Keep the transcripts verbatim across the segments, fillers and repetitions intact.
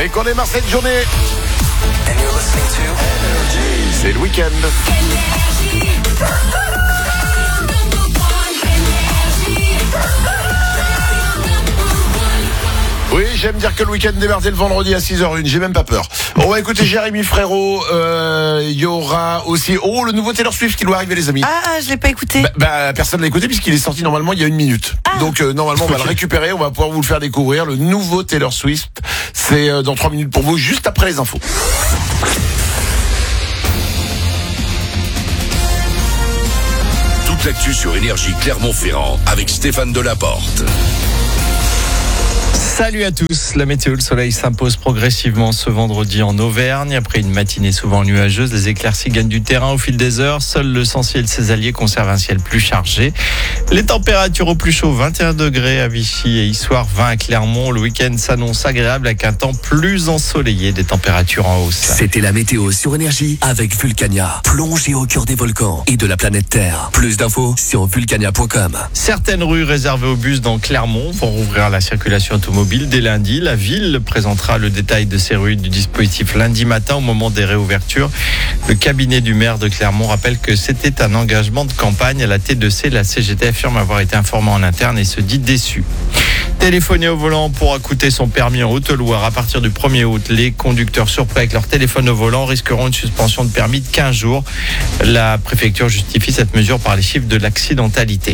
Et qu'on démarre cette journée. C'est le week-end. Oui, j'aime dire que le week-end démarre dès le vendredi à six heures une, j'ai même pas peur. On va écouter Jérémy Frérot, il euh, y aura aussi, oh, le nouveau Taylor Swift qui doit arriver, les amis. Ah, je l'ai pas écouté. Bah, bah personne l'a écouté puisqu'il est sorti normalement il y a une minute. Ah. Donc euh, normalement on va le récupérer, on va pouvoir vous le faire découvrir, le nouveau Taylor Swift. C'est euh, dans trois minutes pour vous, juste après les infos. Toute l'actu sur Énergie Clermont-Ferrand avec Stéphane Delaporte. Salut à tous, la météo, le soleil s'impose progressivement ce vendredi en Auvergne. Après une matinée souvent nuageuse, les éclaircies gagnent du terrain au fil des heures. Seul le Sentier et ses alliés conservent un ciel plus chargé. Les températures au plus chaud, vingt et un degrés à Vichy et Issoire, vingt à Clermont. Le week-end s'annonce agréable avec un temps plus ensoleillé, des températures en hausse. C'était la météo sur Énergie avec Vulcania. Plongée au cœur des volcans et de la planète Terre. Plus d'infos sur vulcania point com. Certaines rues réservées aux bus dans Clermont vont rouvrir la circulation automobile dès lundi. La ville présentera le détail de ces rues du dispositif lundi matin au moment des réouvertures. Le cabinet du maire de Clermont rappelle que c'était un engagement de campagne. À la T deux C, la C G T affirme avoir été informée en interne et se dit déçue. Téléphoner au volant pourra coûter son permis en Haute-Loire à partir du premier août. Les conducteurs surpris avec leur téléphone au volant risqueront une suspension de permis de quinze jours. La préfecture justifie cette mesure par les chiffres de l'accidentalité.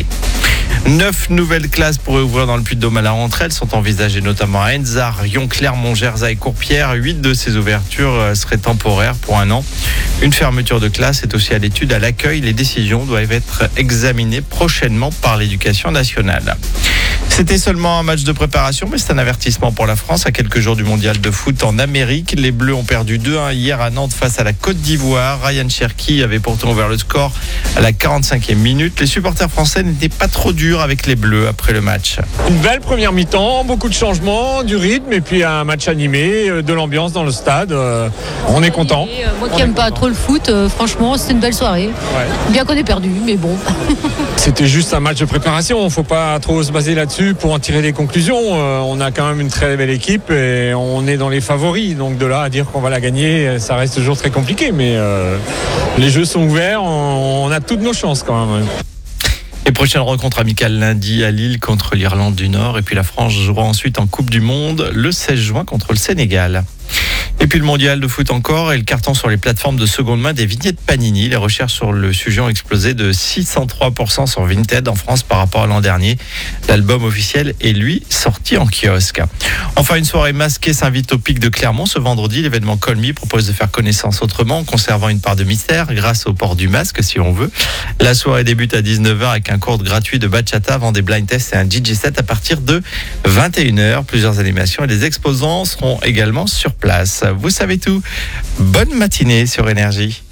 Neuf nouvelles classes pourraient ouvrir dans le Puy-de-Dôme à la rentrée. Elles sont envisagées notamment à Enzard, Rion, Clermont, Jersey et Courpierre. Huit de ces ouvertures seraient temporaires pour un an. Une fermeture de classe est aussi à l'étude à l'accueil. Les décisions doivent être examinées prochainement par l'Éducation nationale. C'était seulement un match de préparation, mais c'est un avertissement pour la France. À quelques jours du mondial de foot en Amérique, les Bleus ont perdu deux un hier à Nantes face à la Côte d'Ivoire. Ryan Cherki avait pourtant ouvert le score à la quarante-cinquième minute. Les supporters français n'étaient pas trop durs avec les Bleus après le match. Une belle première mi-temps, beaucoup de changements, du rythme et puis un match animé, de l'ambiance dans le stade. On est content. Moi qui n'aime pas trop le foot, euh, franchement, c'était une belle soirée. Ouais. Bien qu'on ait perdu, mais bon. C'était juste un match de préparation. Il ne faut pas trop se baser là-dessus pour en tirer des conclusions. Euh, on a quand même une très belle équipe et on est dans les favoris. Donc de là à dire qu'on va la gagner, ça reste toujours très compliqué. Mais euh, les jeux sont ouverts, on, on a toutes nos chances quand même. Les prochaines rencontres amicales lundi à Lille contre l'Irlande du Nord. Et puis la France jouera ensuite en Coupe du Monde le seize juin contre le Sénégal. Et puis le mondial de foot encore et le carton sur les plateformes de seconde main des vignettes Panini. Les recherches sur le sujet ont explosé de six cent trois pour cent sur Vinted en France par rapport à l'an dernier. L'album officiel est lui sorti en kiosque. Enfin, une soirée masquée s'invite au Pic de Clermont ce vendredi. L'événement Call Me propose de faire connaissance autrement en conservant une part de mystère grâce au port du masque si on veut. La soirée débute à dix-neuf heures avec un cours gratuit de bachata avant des blind tests et un D J set à partir de vingt et une heures. Plusieurs animations et des exposants seront également sur place. Vous savez tout. Bonne matinée sur Énergie.